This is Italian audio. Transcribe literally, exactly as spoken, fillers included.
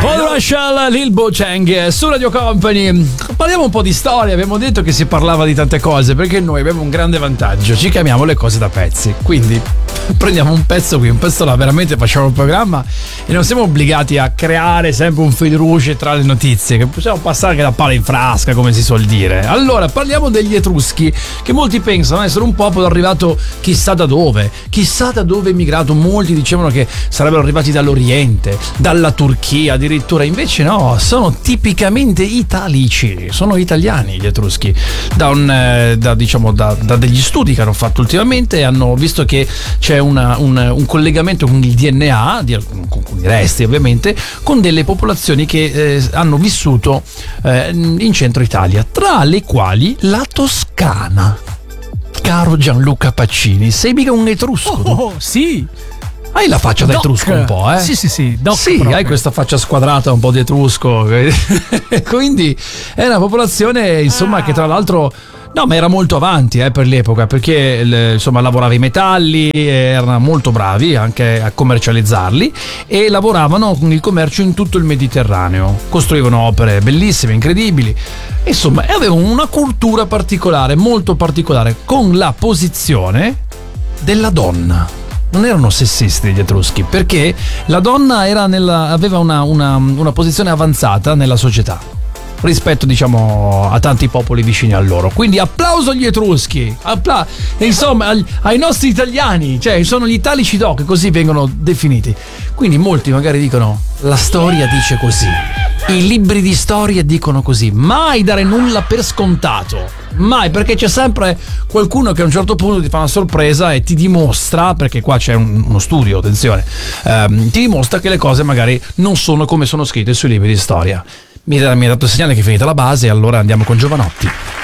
Paul Russell, Lil Bo Chang su Radio Company. Parliamo un po' di storia. Abbiamo detto che si parlava di tante cose perché noi abbiamo un grande vantaggio: ci chiamiamo le cose da pezzi. Quindi prendiamo un pezzo qui, un pezzo là, veramente facciamo il programma e non siamo obbligati a creare sempre un fil rouge tra le notizie, che possiamo passare anche da palo in frasca, come si suol dire. Allora, parliamo degli Etruschi, che molti pensano essere un popolo arrivato chissà da dove, chissà da dove è migrato. Molti dicevano che sarebbero arrivati dall'Oriente, dalla Turchia addirittura. Invece no, sono tipicamente italici, sono italiani gli Etruschi. Da un eh, da, diciamo da, da degli studi che hanno fatto ultimamente hanno visto che c'è una, un, un collegamento con il D N A di, con, con i resti ovviamente, con delle popolazioni che eh, hanno vissuto eh, in centro Italia, tra le quali la Toscana. Caro Gianluca Pacini, sei mica un etrusco? Oh, sì. Hai la faccia da Doc. etrusco un po', eh? Sì, sì, sì. Doc sì, proprio. Hai questa faccia squadrata un po' di etrusco. Quindi è una popolazione, insomma, ah. che tra l'altro... No, ma era molto avanti eh, per l'epoca, perché le, insomma lavorava i metalli, erano molto bravi anche a commercializzarli e lavoravano con il commercio in tutto il Mediterraneo. Costruivano opere bellissime, incredibili. Insomma, avevano una cultura particolare, molto particolare, con la posizione della donna. Non erano sessisti gli Etruschi, perché la donna era nella, aveva una, una, una posizione avanzata nella società rispetto, diciamo, a tanti popoli vicini a loro. Quindi applauso agli Etruschi, appla- insomma ai, ai nostri italiani, cioè sono gli italici doc, così vengono definiti. Quindi molti magari dicono la storia dice così, i libri di storia dicono così. Mai dare nulla per scontato, mai, perché c'è sempre qualcuno che a un certo punto ti fa una sorpresa e ti dimostra, perché qua c'è un, uno studio, attenzione, ehm, ti dimostra che le cose magari non sono come sono scritte sui libri di storia. Mi ha dato il segnale che è finita la base, allora andiamo con Giovanotti.